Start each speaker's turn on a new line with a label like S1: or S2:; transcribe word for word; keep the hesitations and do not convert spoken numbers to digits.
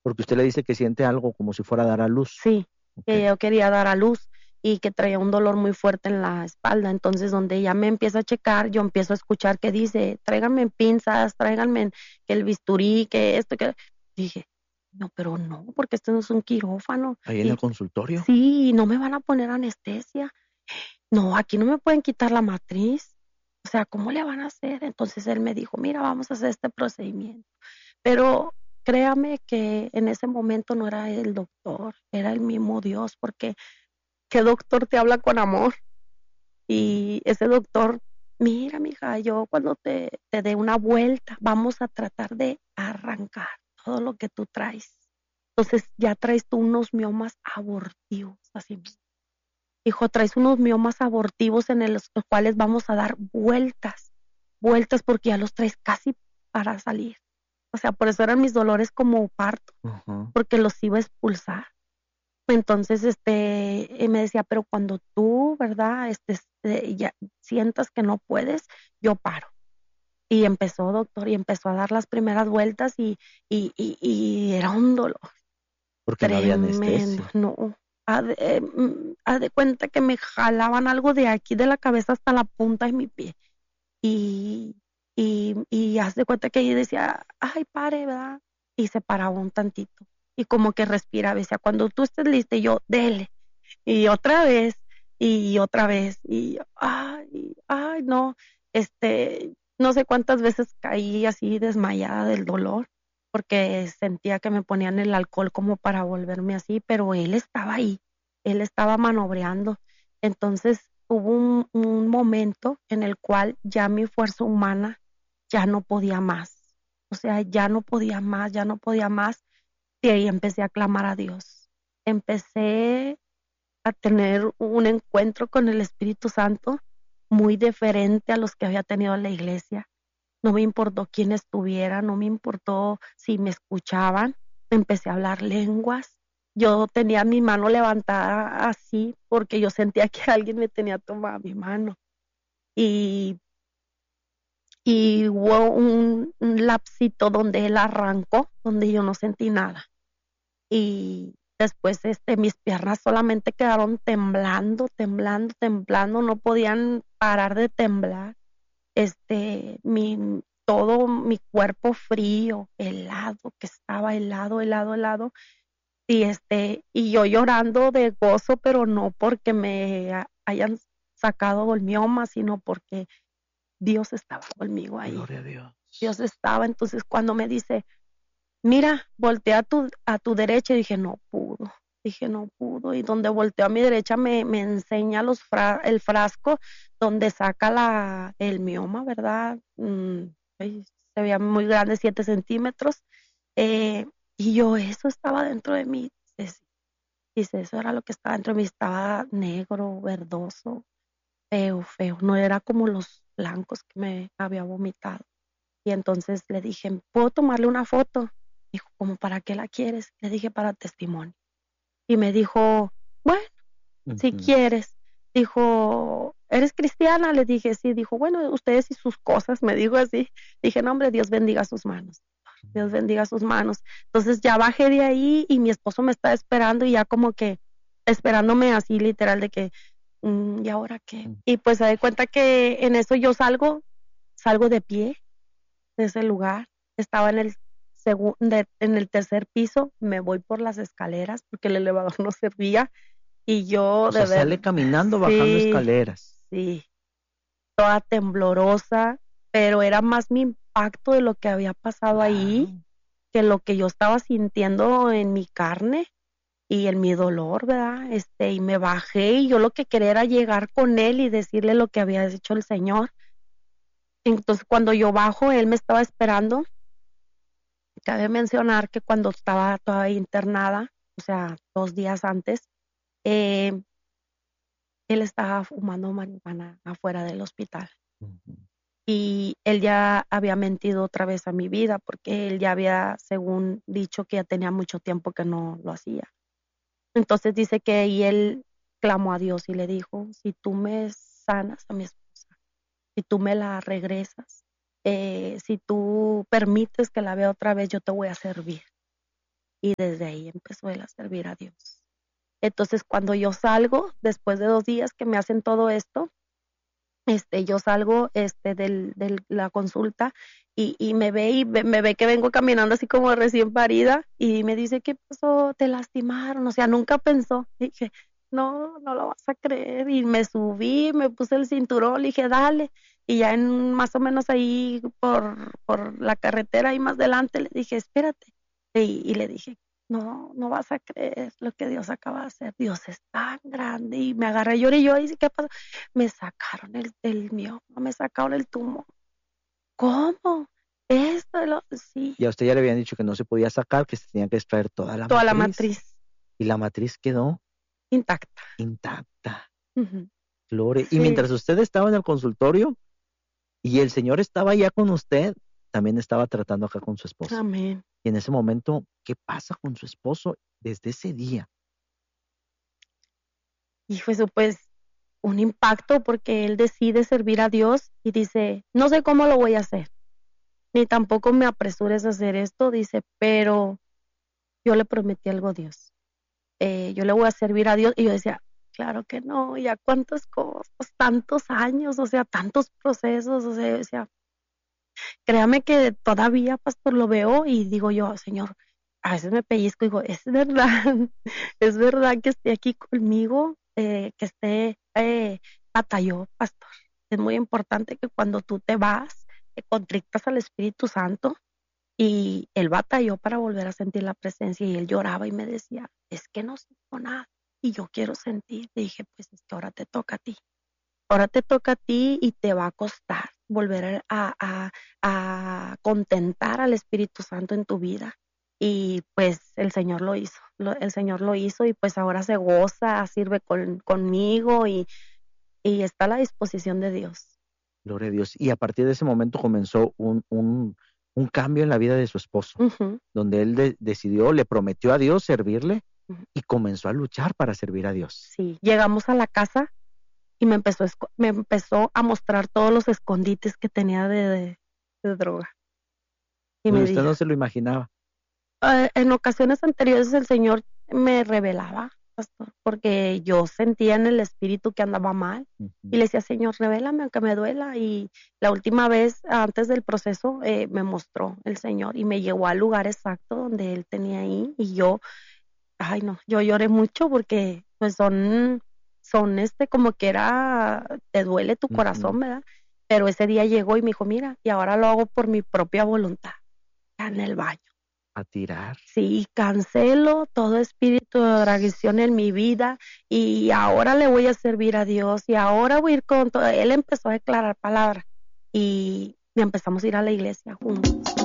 S1: Porque usted le dice que siente algo como si fuera a dar a luz.
S2: Sí, que
S1: Okay.
S2: yo quería dar a luz y que traía un dolor muy fuerte en la espalda. Entonces, donde ella me empieza a checar, yo empiezo a escuchar que dice, tráiganme pinzas, tráiganme que el bisturí, que esto, que... Dije, no, pero no, porque esto no es un quirófano.
S1: Ahí en el
S2: Y
S1: consultorio.
S2: sí, no me van a poner anestesia. No, aquí no me pueden quitar la matriz. O sea, ¿cómo le van a hacer? Entonces él me dijo, mira, vamos a hacer este procedimiento. Pero créame que en ese momento no era el doctor, era el mismo Dios, porque ¿qué doctor te habla con amor? Y ese doctor, mira, mija, yo cuando te, te dé una vuelta, vamos a tratar de arrancar todo lo que tú traes. Entonces ya traes tú unos miomas abortivos, así mismo. Hijo, traes unos miomas abortivos en el- los cuales vamos a dar vueltas, vueltas porque ya los traes casi para salir. O sea, por eso eran mis dolores como parto,
S1: Ajá.
S2: porque los iba a expulsar. Entonces, este, eh, me decía, pero cuando tú, ¿verdad? Este, este, ya sientas que no puedes, yo paro. Y empezó, doctor, y empezó a dar las primeras vueltas y, y, y, y era un dolor
S1: Porque no había
S2: tremendo,
S1: anestesia.
S2: no. Haz de, eh, mm, haz de cuenta que me jalaban algo de aquí de la cabeza hasta la punta de mi pie. Y, y, y haz de cuenta que yo decía, ay, pare, ¿verdad? Y se paraba un tantito. Y como que respiraba, decía, cuando tú estés lista, y yo, dele. Y otra vez, y otra vez, y yo, ay, ay, no, este, no sé cuántas veces caí así desmayada del dolor, porque sentía que me ponían el alcohol como para volverme así, pero él estaba ahí, él estaba manobreando. Entonces hubo un, un momento en el cual ya mi fuerza humana ya no podía más. O sea, ya no podía más, ya no podía más. Y ahí empecé a clamar a Dios. Empecé a tener un encuentro con el Espíritu Santo muy diferente a los que había tenido en la iglesia. No me importó quién estuviera, no me importó si me escuchaban. Empecé a hablar lenguas. Yo tenía mi mano levantada así porque yo sentía que alguien me tenía tomada mi mano. Y, y hubo un, un lapsito donde él arrancó, donde yo no sentí nada. Y después este, mis piernas solamente quedaron temblando, temblando, temblando, no podían parar de temblar. Este, mi, todo mi cuerpo frío, helado, que estaba helado, helado, helado. Y este, y yo llorando de gozo, pero no porque me ha- hayan sacado el mioma, sino porque Dios estaba conmigo ahí.
S1: Gloria a Dios.
S2: Dios estaba, entonces cuando me dice, mira, voltea a tu, a tu derecha, y dije, no pudo, dije, no pudo, y donde volteó a mi derecha me, me enseña los fra el frasco donde saca la, el mioma, ¿verdad? Mm, ay, se veía muy grande, siete centímetros, eh, y yo, eso estaba dentro de mí, dice, dice, eso era lo que estaba dentro de mí, estaba negro, verdoso, feo, feo, no era como los blancos que me había vomitado. Y entonces le dije, ¿puedo tomarle una foto? Dijo, ¿cómo para qué la quieres? Le dije, para testimonio. Y me dijo, bueno, si
S1: Ujú.
S2: quieres. Dijo, ¿eres cristiana? Le dije, sí. Dijo, bueno, ustedes y sus cosas. Me dijo así. Dije, no, hombre, Dios bendiga sus manos. Dios bendiga sus manos. Entonces ya bajé de ahí y mi esposo me está esperando y ya como que esperándome así literal de que, mm, ¿y ahora qué?
S1: Mm.
S2: Y pues se da cuenta que en eso yo salgo, salgo de pie de ese lugar. Estaba en el segundo, en el tercer piso, me voy por las escaleras porque el elevador no servía y yo
S1: O sea,
S2: de
S1: sale
S2: ver,
S1: caminando, bajando
S2: sí,
S1: escaleras.
S2: sí, toda temblorosa, pero era más mi impacto de lo que había pasado ahí
S1: Claro.
S2: que lo que yo estaba sintiendo en mi carne y en mi dolor, ¿verdad? Este, y me bajé y yo lo que quería era llegar con él y decirle lo que había hecho el Señor. Entonces, cuando yo bajo, él me estaba esperando. Cabe mencionar que cuando estaba todavía internada, o sea, dos días antes, eh, él estaba fumando marihuana afuera del hospital.
S1: Ujú.
S2: Y él ya había mentido otra vez a mi vida porque él ya había, según dicho, que ya tenía mucho tiempo que no lo hacía. Entonces dice que y él clamó a Dios y le dijo, si tú me sanas a mi esposa, si tú me la regresas, eh, si tú permites que la vea otra vez, yo te voy a servir. y desde ahí empezó él a servir a Dios. Entonces, cuando yo salgo, después de dos días que me hacen todo esto, este, yo salgo este, del, de la consulta y, y me ve y ve- me ve que vengo caminando así como recién parida y me dice, ¿qué pasó? ¿Te lastimaron? O sea, nunca pensó. Y dije, no, no lo vas a creer. Y me subí, me puse el cinturón, le dije, dale. Y ya en más o menos ahí por, por la carretera, ahí más adelante, le dije, espérate. Y, y le dije, no, no vas a creer lo que Dios acaba de hacer. Dios es tan grande. Y me agarré, lloré y yo, y dice, ¿qué pasó? Me sacaron el, el mío, me sacaron el tumor. ¿Cómo? Esto, y lo, sí,
S1: Y a usted ya le habían dicho que no se podía sacar, que se tenía que extraer toda la
S2: toda la
S1: matriz.
S2: matriz
S1: Y la matriz quedó
S2: intacta.
S1: intacta.
S2: Ujú.
S1: Gloria. Y
S2: Sí,
S1: mientras usted estaba en el consultorio y el Señor estaba ya con usted, también estaba tratando acá con su esposo.
S2: amén.
S1: Y en ese momento, ¿qué pasa con su esposo desde ese día?
S2: Y fue eso, pues un impacto porque él decide servir a Dios y dice, no sé cómo lo voy a hacer, ni tampoco me apresures a hacer esto, dice, pero yo le prometí algo a Dios. Eh, yo le voy a servir a Dios. Y yo decía, claro que no, ya cuántas cosas, tantos años, o sea, tantos procesos, o sea, yo decía, créame que todavía, pastor, lo veo y digo yo, Señor, a veces me pellizco y digo, es verdad, es verdad que esté aquí conmigo, eh, que esté, eh, batalló, pastor. Es muy importante que cuando tú te vas, te contrictas al Espíritu Santo y él batalló para volver a sentir la presencia y él lloraba y me decía, es que no siento nada y yo quiero sentir. Le dije, pues es que ahora te toca a ti. Ahora te toca a ti y te va a costar volver a, a, a contentar al Espíritu Santo en tu vida. Y pues el Señor lo hizo, lo, el Señor lo hizo y pues ahora se goza, sirve con, conmigo y, y está a la disposición de Dios.
S1: Gloria a Dios. Y a partir de ese momento comenzó un, un, un cambio en la vida de su esposo,
S2: Ujú,
S1: donde él de- decidió, le prometió a Dios servirle
S2: ujú.
S1: y comenzó a luchar para servir a Dios.
S2: Sí, llegamos a la casa y me empezó, a esco- me empezó a mostrar todos los escondites que tenía de, de, de droga. Y
S1: Pero
S2: me
S1: usted
S2: dijo,
S1: no se lo imaginaba.
S2: eh, en ocasiones anteriores el Señor me revelaba, pastor, porque yo sentía en el espíritu que andaba mal.
S1: Ujú.
S2: Y le decía, Señor, revélame aunque me duela. Y la última vez, antes del proceso, eh, me mostró el Señor y me llevó al lugar exacto donde Él tenía ahí. Y yo, ay no, yo lloré mucho porque pues son, son este como que era, te duele tu
S1: Ujú.
S2: corazón, ¿verdad? Pero ese día llegó y me dijo, mira, y ahora lo hago por mi propia voluntad, ya en el baño.
S1: A tirar.
S2: Sí, cancelo todo espíritu de drogadicción en mi vida y ahora le voy a servir a Dios y ahora voy a ir con todo. Él empezó a declarar palabras y empezamos a ir a la iglesia juntos.